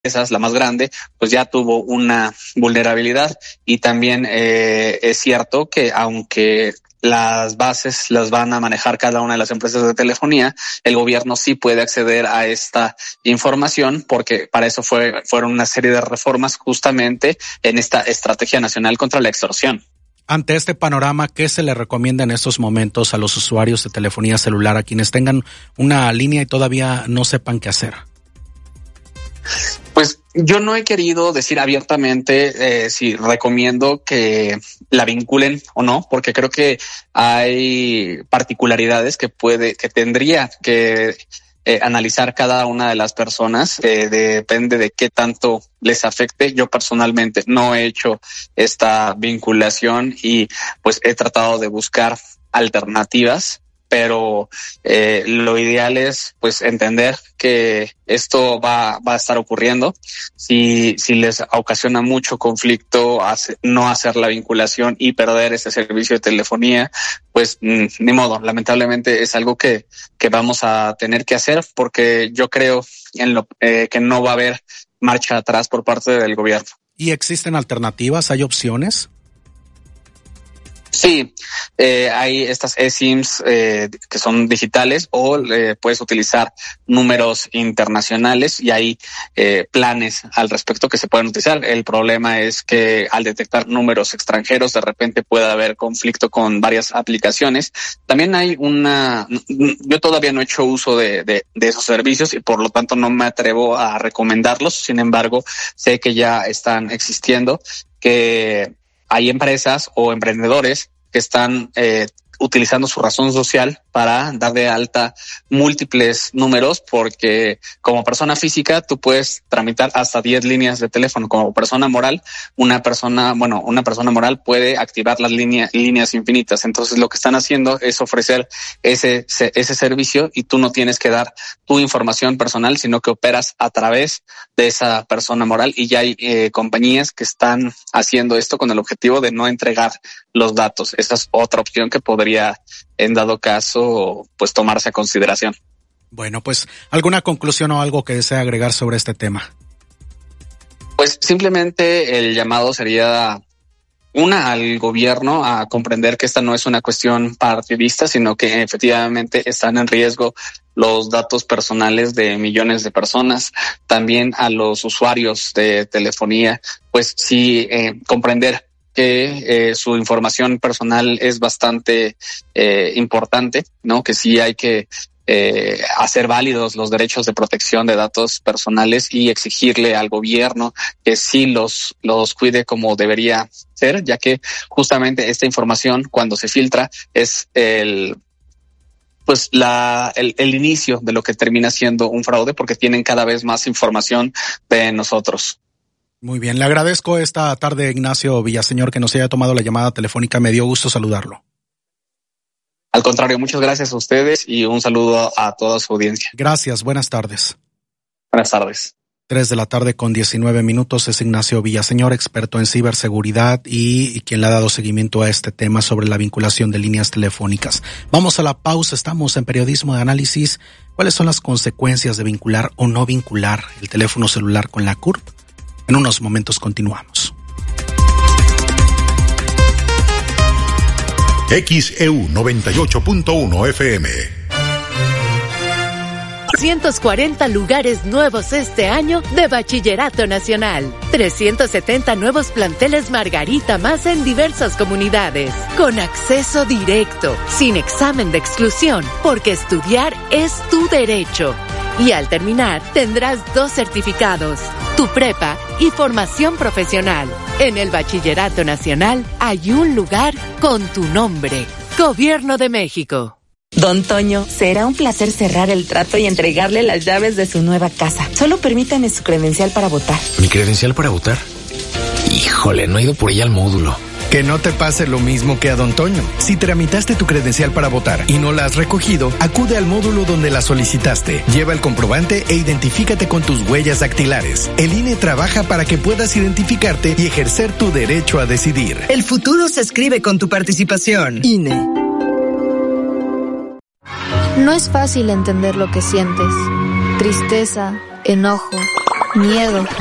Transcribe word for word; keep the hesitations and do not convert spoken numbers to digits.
la más grande, pues ya tuvo una vulnerabilidad. Y también eh, es cierto que aunque las bases las van a manejar cada una de las empresas de telefonía, el gobierno sí puede acceder a esta información, porque para eso fue, fueron una serie de reformas justamente en esta Estrategia Nacional contra la Extorsión. Ante este panorama, ¿qué se le recomienda en estos momentos a los usuarios de telefonía celular, a quienes tengan una línea y todavía no sepan qué hacer? Pues yo no he querido decir abiertamente eh, si recomiendo que la vinculen o no, porque creo que hay particularidades que puede, que tendría que eh, analizar cada una de las personas. Eh, depende de qué tanto les afecte. Yo personalmente no he hecho esta vinculación y pues he tratado de buscar alternativas. Pero eh, lo ideal es pues entender que esto va, va a estar ocurriendo. Si, si les ocasiona mucho conflicto hace, no hacer la vinculación y perder ese servicio de telefonía, pues mmm, ni modo. Lamentablemente es algo que, que vamos a tener que hacer, porque yo creo en lo eh, que no va a haber marcha atrás por parte del gobierno. ¿Y existen alternativas? ¿Hay opciones? Sí, eh, hay estas eSIMs eh, que son digitales, o eh, puedes utilizar números internacionales, y hay eh, planes al respecto que se pueden utilizar. El problema es que al detectar números extranjeros de repente puede haber conflicto con varias aplicaciones. También hay una, yo todavía no he hecho uso de, de, de esos servicios y por lo tanto no me atrevo a recomendarlos. Sin embargo, sé que ya están existiendo, que hay empresas o emprendedores que están eh, utilizando su razón social para dar de alta múltiples números, porque como persona física tú puedes tramitar hasta diez líneas de teléfono. Como persona moral, una persona, bueno, una persona moral puede activar las líneas, líneas infinitas. Entonces lo que están haciendo es ofrecer ese, ese servicio, y tú no tienes que dar tu información personal, sino que operas a través de esa persona moral. Y ya hay eh, compañías que están haciendo esto con el objetivo de no entregar los datos. Esa es otra opción que podría, en dado caso, pues tomarse a consideración. Bueno, pues, ¿alguna conclusión o algo que desea agregar sobre este tema? Pues simplemente el llamado sería, una, al gobierno a comprender que esta no es una cuestión partidista, sino que efectivamente están en riesgo los datos personales de millones de personas. También a los usuarios de telefonía, pues sí, eh, comprender que eh, su información personal es bastante eh, importante, ¿no? Que sí hay que eh, hacer válidos los derechos de protección de datos personales y exigirle al gobierno que sí los, los cuide como debería ser, ya que justamente esta información, cuando se filtra, es el pues la el, el inicio de lo que termina siendo un fraude, porque tienen cada vez más información de nosotros. Muy bien, le agradezco esta tarde, Ignacio Villaseñor, que nos haya tomado la llamada telefónica. Me dio gusto saludarlo. Al contrario, muchas gracias a ustedes y un saludo a toda su audiencia. Gracias, buenas tardes. Buenas tardes. Tres de la tarde con diecinueve minutos. Es Ignacio Villaseñor, experto en ciberseguridad y, y quien le ha dado seguimiento a este tema sobre la vinculación de líneas telefónicas. Vamos a la pausa, estamos en Periodismo de Análisis. ¿Cuáles son las consecuencias de vincular o no vincular el teléfono celular con la C U R P? En unos momentos continuamos. X E U noventa y ocho punto uno F M. trescientos cuarenta lugares nuevos este año de Bachillerato Nacional. trescientos setenta nuevos planteles Margarita más en diversas comunidades. Con acceso directo, sin examen de exclusión, porque estudiar es tu derecho. Y al terminar, tendrás dos certificados, tu prepa y formación profesional. En el Bachillerato Nacional hay un lugar con tu nombre. Gobierno de México. Don Toño, será un placer cerrar el trato y entregarle las llaves de su nueva casa. Solo permítame su credencial para votar. ¿Mi credencial para votar? Híjole, no he ido por ella al módulo. Que no te pase lo mismo que a Don Toño. Si tramitaste tu credencial para votar y no la has recogido, acude al módulo donde la solicitaste. Lleva el comprobante e identifícate con tus huellas dactilares. El I N E trabaja para que puedas identificarte y ejercer tu derecho a decidir. El futuro se escribe con tu participación. I N E. No es fácil entender lo que sientes. Tristeza, enojo, miedo,